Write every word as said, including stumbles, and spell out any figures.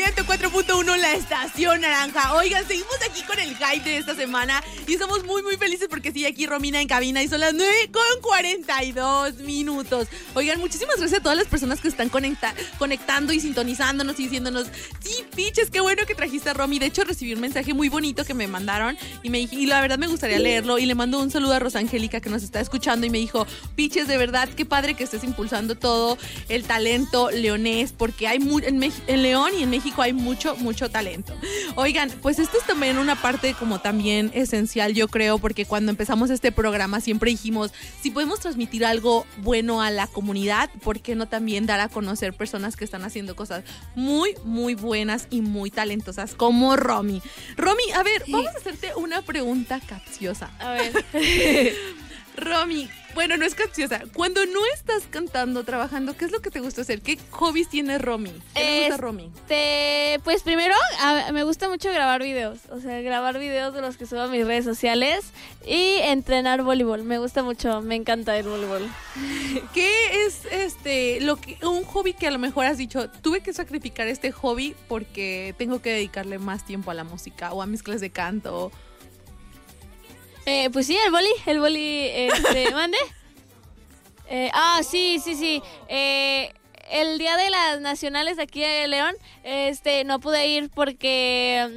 ciento cuatro punto uno, la estación naranja. Oigan, seguimos aquí con el hype de esta semana y estamos muy, muy felices porque sigue aquí Romina en cabina y son las nueve con cuarenta y dos minutos. Oigan, muchísimas gracias a todas las personas que están conecta- conectando y sintonizándonos y diciéndonos, sí, piches, qué bueno que trajiste a Romy. De hecho, recibí un mensaje muy bonito que me mandaron y me dije, y la verdad me gustaría leerlo, y le mando un saludo a Rosangélica que nos está escuchando y me dijo, piches, de verdad, qué padre que estés impulsando todo el talento leonés, porque hay mu- en, Mex- en León y en México hay mucho, mucho talento. Oigan, pues esto es también una parte como también esencial, yo creo, porque cuando empezamos este programa siempre dijimos, si podemos transmitir algo bueno a la comunidad, ¿por qué no también dar a conocer personas que están haciendo cosas muy, muy buenas y muy talentosas como Romy? Romy, a ver, vamos a hacerte una pregunta capciosa. A ver. Romy, bueno, no es capciosa. Cuando no estás cantando, trabajando, ¿qué es lo que te gusta hacer? ¿Qué hobbies tiene Romy? ¿Qué le gusta a Romy? Este, pues primero, a, me gusta mucho grabar videos. O sea, grabar videos de los que subo a mis redes sociales y entrenar voleibol. Me gusta mucho, me encanta el voleibol. ¿Qué es este lo que un hobby que a lo mejor has dicho, tuve que sacrificar este hobby porque tengo que dedicarle más tiempo a la música o a mis clases de canto? Eh, pues sí, el boli, el boli, este, ¿mande? Eh, ah, sí, sí, sí. Eh, el día de las nacionales aquí en León, este, no pude ir porque